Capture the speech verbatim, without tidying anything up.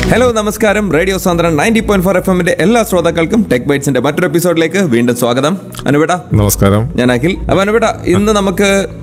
Hello നമസ്കാരം. Radio സാന്ദ്രൻ ninety point four F എമ്മിന്റെ എല്ലാ ശ്രോതാക്കൾക്കും ടെക് ബൈറ്റ്സിന്റെ മറ്റൊരു എപ്പിസോഡിലേക്ക് വീണ്ടും സ്വാഗതം. അനുവിട നമസ്കാരം. ഞാൻ അഖിൽ. അപ്പൊ അനുവിട, ഇന്ന് നമുക്ക്